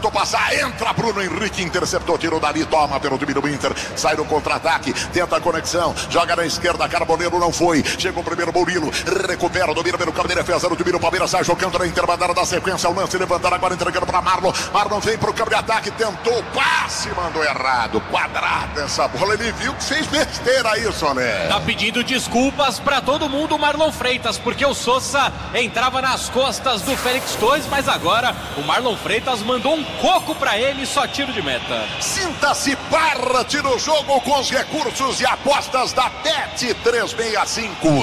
tentou passar, entra Bruno Henrique, interceptou, tirou dali, toma pelo time do Inter, sai no contra-ataque, tenta a conexão, joga na esquerda, Carboneiro não foi, chega o primeiro Murilo, recupera, domina pelo campo de defesa, no time do Palmeiras, sai jogando na intermandada da sequência, o lance, levantando agora, entregando para Marlon vem pro campo de ataque, tentou o passe, mandou errado, quadrada essa bola, ele viu que fez besteira aí, Soler. Tá pedindo desculpas pra todo mundo o Marlon Freitas, porque o Sousa entrava nas costas do Félix Torres, mas agora o Marlon Freitas mandou um coco pra ele, só tiro de meta. Sinta-se parte no jogo com os recursos e apostas da Bet365.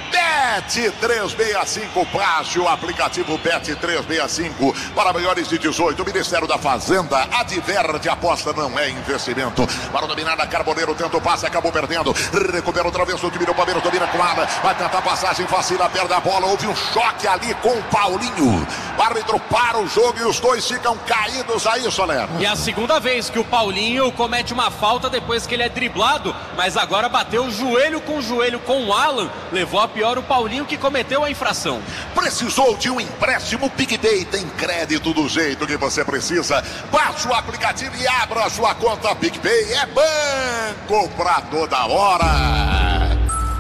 Bet365, baixe o aplicativo Bet365 para maiores de 18. O Ministério da Fazenda adverte, aposta não é investimento. Para dominar a Carboneiro, tenta o passe, acabou perdendo. Recupera outra vez o time do Palmeiras, domina com a ala, vai tentar a passagem, vacila, perde a bola. Houve um choque ali com o Paulinho. O árbitro para o jogo e os dois ficam caídos aí, Soler. E a segunda vez que o Paulinho comete uma falta depois que ele é driblado, mas agora bateu joelho com o Alan, levou a pior o Paulinho que cometeu a infração. Precisou de um empréstimo PicPay, tem crédito do jeito que você precisa. Baixe o aplicativo e abra a sua conta PicPay, é banco pra toda hora.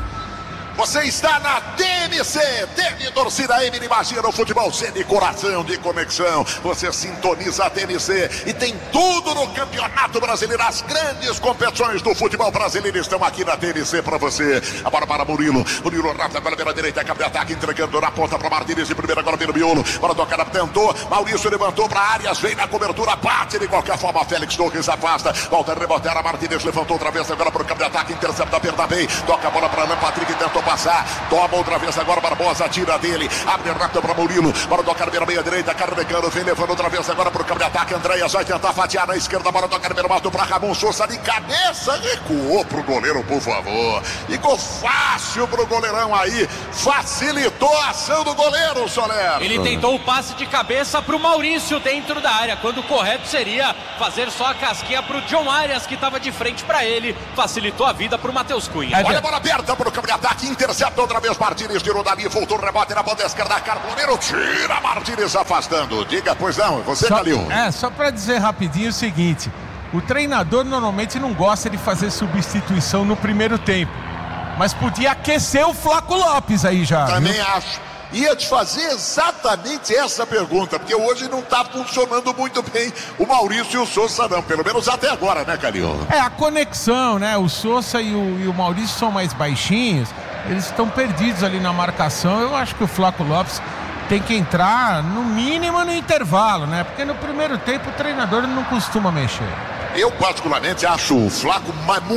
Você está na TMC, TV Torcida M, imagina o futebol sem de coração, de conexão. Você sintoniza a TMC e tem tudo no Campeonato Brasileiro. As grandes competições do futebol brasileiro estão aqui na TMC para você. Agora para Murilo rápido agora pela direita, cabo de ataque, entregando na ponta para Martínez, de primeira agora pelo miolo, para tocar, tentou, Maurício levantou para Arias, vem na cobertura, bate de qualquer forma, Félix Torres afasta, volta a rebotar, a Martínez levantou outra vez agora para o cabo de ataque, intercepta, perda bem, toca a bola para Alan Patrick, tentou passar, toma outra vez agora Barbosa, tira dele, abre rápido para Murilo, para tocar pela meia direita, carregando, vem levando outra vez agora para o campo de ataque, Andréas vai tentar fatiar na esquerda, para tocar pelo mato para Ramon Sousa de cabeça, recuou pro goleiro, por favor, ficou fácil pro goleirão aí, facilitou a ação do goleiro, Soler. Ele tentou o passe de cabeça pro Maurício dentro da área, quando o correto seria fazer só a casquinha pro John Arias, que estava de frente para ele, facilitou a vida pro Matheus Cunha. Olha a bola aberta pro campo de ataque, intercepta outra vez Martínez, tirou dali, voltou o rebote na ponta esquerda, Carboneiro tira Martínez afastando. Diga, pois não, você, Calil. Só pra dizer rapidinho o seguinte, o treinador normalmente não gosta de fazer substituição no primeiro tempo, mas podia aquecer o Flaco Lopes aí já. Também acho. Ia te fazer exatamente essa pergunta, porque hoje não tá funcionando muito bem o Maurício e o Sousa não, pelo menos até agora, né, Calil? A conexão, né, o Sousa e o Maurício são mais baixinhos, eles estão perdidos ali na marcação. Eu acho que o Flaco Lopes tem que entrar no mínimo no intervalo, né, porque no primeiro tempo o treinador não costuma mexer. Eu particularmente acho o Flaco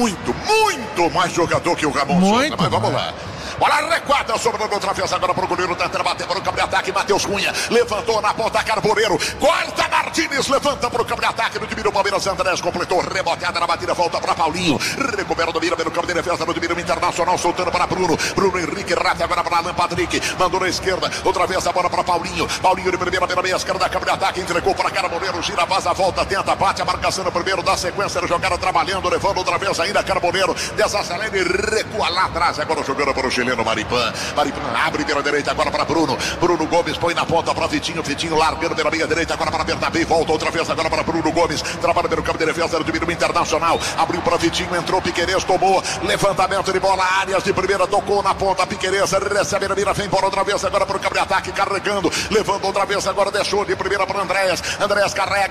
muito mais jogador que o Ramon Sousa, mas vamos lá. Bola recuada, sobrando outra vez agora pro goleiro, tentando bater para o campo de ataque, Matheus Cunha, levantou na ponta, Carboneiro, corta Martínez, levanta para o campo de ataque, no time do Palmeiras, Andrés completou, reboteada na batida, volta para Paulinho, recupera, domina pelo campo de defesa, no time do Internacional, soltando para Bruno Henrique, rata agora para Alan Patrick, mandou na esquerda, outra vez a bola para Paulinho de primeira pela meia esquerda, campo de ataque, entregou para Carboneiro, gira, vaza, volta, tenta, bate, a marcação no primeiro, da sequência, eles jogaram trabalhando, levando outra vez ainda Carboneiro, desacelera e recua lá atrás, agora jogando para o chileno Maripan abre pela direita agora para Bruno Gomes põe na ponta para Vitinho largando pela meia direita agora para Bernabé, volta outra vez agora para Bruno Gomes, trabalha pelo campo de defesa do time do Internacional, abriu para Vitinho, entrou Piquerez, tomou, levantamento de bola, Arias de primeira, tocou na ponta, Piquerez recebe na mira, vem embora outra vez agora para o campo de ataque, carregando, levando outra vez agora, deixou de primeira para Andréas carrega,